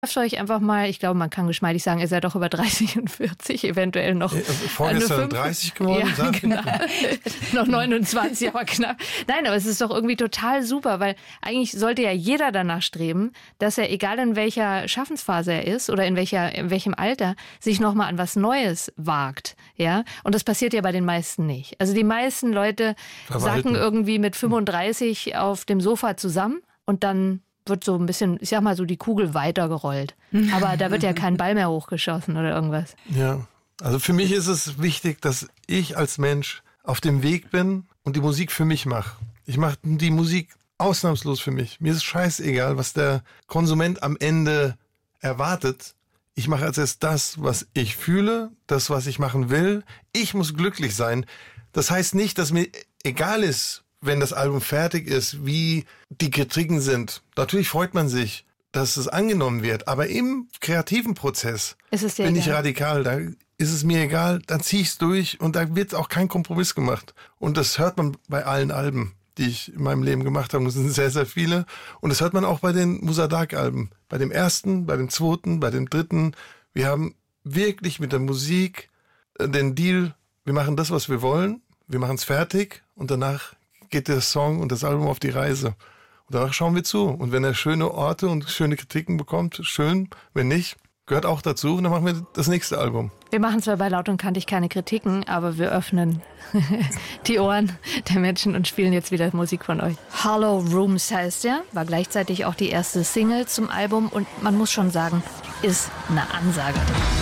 Trefft euch einfach mal, ich glaube, man kann geschmeidig sagen, ihr seid doch über 30 und 40, eventuell noch. Vorgestern 30 geworden, ja, genau. Noch 29, aber knapp. Nein, aber es ist doch irgendwie total super, weil eigentlich sollte ja jeder danach streben, dass er, egal in welcher Schaffensphase er ist oder in welchem Alter, sich nochmal an was Neues wagt. Ja? Und das passiert ja bei den meisten nicht. Also die meisten Leute sacken irgendwie mit 35 auf dem Sofa zusammen und dann wird so ein bisschen, ich sag mal so, die Kugel weitergerollt. Aber da wird ja kein Ball mehr hochgeschossen oder irgendwas. Ja, also für mich ist es wichtig, dass ich als Mensch auf dem Weg bin und die Musik für mich mache. Ich mache die Musik ausnahmslos für mich. Mir ist scheißegal, was der Konsument am Ende erwartet. Ich mache als erst das, was ich fühle, das, was ich machen will. Ich muss glücklich sein. Das heißt nicht, dass mir egal ist, wenn das Album fertig ist, wie die Kritiken sind. Natürlich freut man sich, dass es angenommen wird, aber im kreativen Prozess bin ich radikal. Da ist es mir egal, dann ziehe ich es durch und da wird auch kein Kompromiss gemacht. Und das hört man bei allen Alben, die ich in meinem Leben gemacht habe. Das sind sehr, sehr viele. Und das hört man auch bei den Musa Dark-Alben. Bei dem ersten, bei dem zweiten, bei dem dritten. Wir haben wirklich mit der Musik den Deal, wir machen das, was wir wollen, wir machen es fertig und danach geht der Song und das Album auf die Reise. Und danach schauen wir zu. Und wenn er schöne Orte und schöne Kritiken bekommt, schön. Wenn nicht, gehört auch dazu. Und dann machen wir das nächste Album. Wir machen zwar bei Laut und Kantig keine Kritiken, aber wir öffnen die Ohren der Menschen und spielen jetzt wieder Musik von euch. Hollow Rooms heißt er, war gleichzeitig auch die erste Single zum Album und man muss schon sagen, ist eine Ansage.